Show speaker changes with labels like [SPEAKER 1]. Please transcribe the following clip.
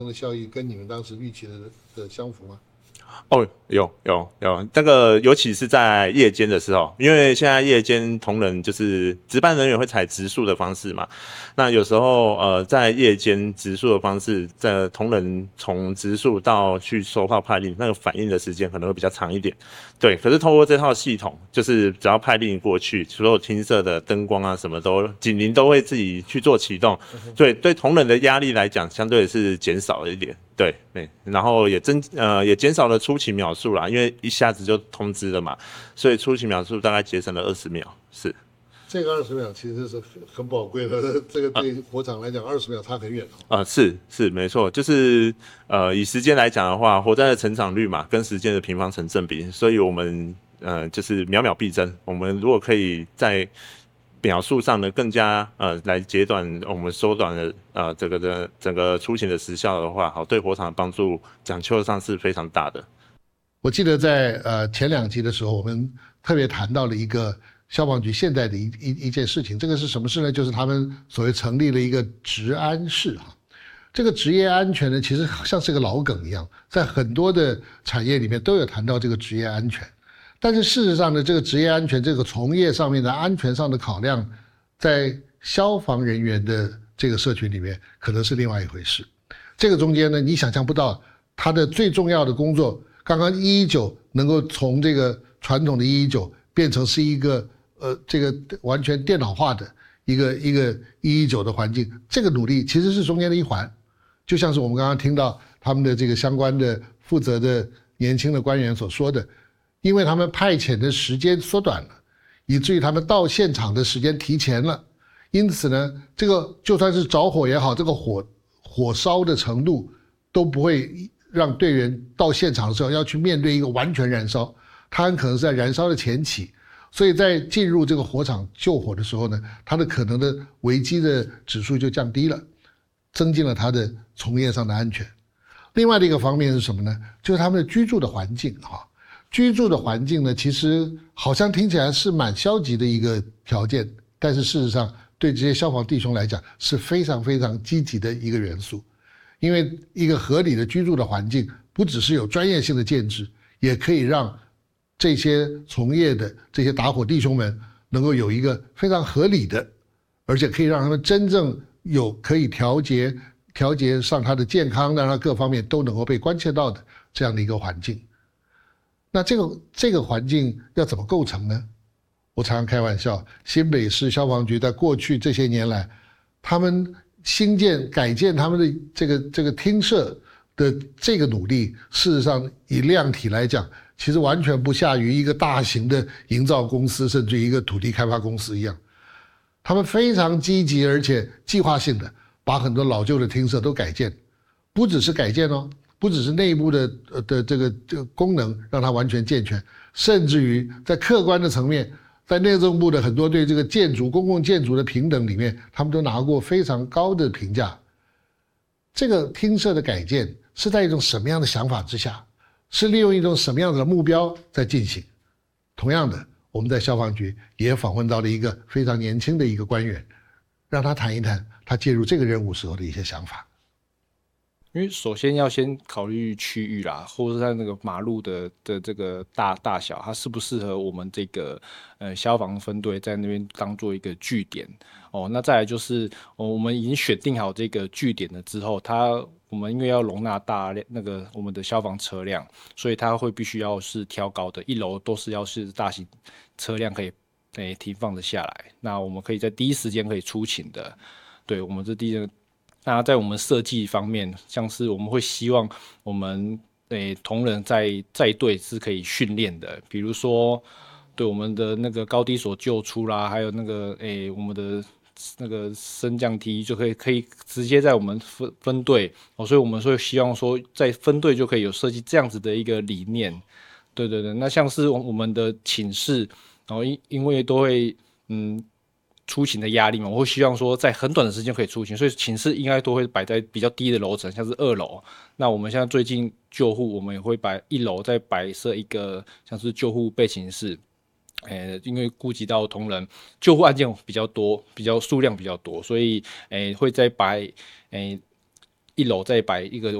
[SPEAKER 1] 的效益跟你们当时预期的相符吗？
[SPEAKER 2] 哦，有，这个尤其是在夜间的时候，因为现在夜间同仁就是值班人员会采直述的方式嘛，那有时候在夜间直述的方式，在同仁从直述到去收到派令，那个反应的时间可能会比较长一点。对，可是透过这套系统，就是只要派令过去，所有厅舍的灯光啊什么都警铃都会自己去做启动，对同仁的压力来讲，相对是减少了一点。对，然后也减少了出勤秒数啦，因为一下子就通知了嘛，所以出勤秒数大概节省了20秒。是
[SPEAKER 1] 这个20秒其实是很宝贵的，这个对火场来讲20秒差很远
[SPEAKER 2] 是没错，就是以时间来讲的话，火灾的成长率嘛，跟时间的平方成正比，所以我们就是秒秒必争。我们如果可以在秒数上呢更加来截短我们缩短了这个的整个出勤的时效的话，好对火场的帮助讲究上是非常大的。
[SPEAKER 1] 我记得在前2集的时候，我们特别谈到了一个消防局现在的一件事情。这个是什么事呢？就是他们所谓成立了一个职安室哈。这个职业安全呢，其实像是个老梗一样，在很多的产业里面都有谈到这个职业安全。但是事实上呢，这个职业安全这个从业上面的安全上的考量，在消防人员的这个社群里面可能是另外一回事。这个中间呢，你想象不到他的最重要的工作。刚刚119能够从这个传统的119变成是一个这个完全电脑化的一个119的环境，这个努力其实是中间的一环。就像是我们刚刚听到他们的这个相关的负责的年轻的官员所说的，因为他们派遣的时间缩短了，以至于他们到现场的时间提前了，因此呢，这个就算是着火也好，这个火烧的程度都不会让队员到现场的时候要去面对一个完全燃烧，他很可能是在燃烧的前期，所以在进入这个火场救火的时候呢，他的可能的危机的指数就降低了，增进了他的从业上的安全。另外的一个方面是什么呢？就是他们的居住的环境哈。居住的环境呢，其实好像听起来是蛮消极的一个条件，但是事实上对这些消防弟兄来讲是非常非常积极的一个元素。因为一个合理的居住的环境，不只是有专业性的建制，也可以让这些从业的这些打火弟兄们能够有一个非常合理的，而且可以让他们真正有可以调节上他的健康，让他各方面都能够被关切到的这样的一个环境。那这个环境要怎么构成呢？我常常开玩笑，新北市消防局在过去这些年来，他们新建改建他们的这个厅舍的这个努力，事实上以量体来讲，其实完全不下于一个大型的营造公司，甚至一个土地开发公司一样。他们非常积极而且计划性的把很多老旧的厅舍都改建，不只是改建哦，不只是内部的这个功能让它完全健全，甚至于在客观的层面，在内政部的很多对这个建筑公共建筑的平等里面，他们都拿过非常高的评价。这个厅舍的改建是在一种什么样的想法之下，是利用一种什么样的目标在进行？同样的，我们在消防局也访问到了一个非常年轻的一个官员，让他谈一谈他介入这个任务时候的一些想法。
[SPEAKER 3] 因为首先要先考虑区域啦，或者是在那个马路的这个大小，它适不适合我们这个消防分队在那边当做一个据点哦。那再来就是我们已经选定好这个据点了之后，我们因为要容纳大量那个我们的消防车辆，所以它会必须要是挑高的，1楼都是要是大型车辆可以停放的下来，那我们可以在第一时间可以出勤的。对，我们这第一个。那在我们设计方面，像是我们会希望我们同仁在队是可以训练的，比如说对我们的那个高低所救出啦，还有那个我们的那个升降梯就可以直接在我们分队哦，所以我们会希望说在分队就可以有设计这样子的一个理念。对，那像是我们的寝室，然后因为都会出勤的压力嘛，我会希望说在很短的时间可以出勤，所以寝室应该都会摆在比较低的楼层，像是2楼。那我们现在最近救护，我们也会摆1楼再摆设一个像是救护备勤室。因为顾及到同仁救护案件比较多，数量比较多，所以会再摆 1楼再摆一个